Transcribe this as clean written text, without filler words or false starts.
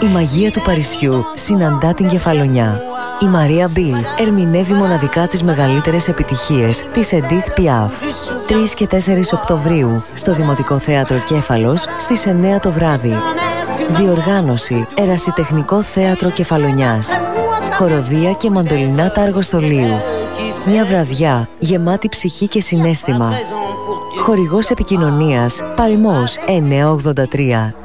Η μαγεία του Παρισιού συναντά την Κεφαλονιά. Η Μαρία Μπιλ ερμηνεύει μοναδικά τις μεγαλύτερες επιτυχίες της Edith Piaf. 3 και 4 Οκτωβρίου στο Δημοτικό Θέατρο Κέφαλος στις 9 το βράδυ. Διοργάνωση Ερασιτεχνικό Θέατρο Κεφαλονιάς. Χοροδία και μαντολινάτα αργοστολίου. Μια βραδιά γεμάτη ψυχή και συναίσθημα. Χορηγός επικοινωνίας Παλμός 983.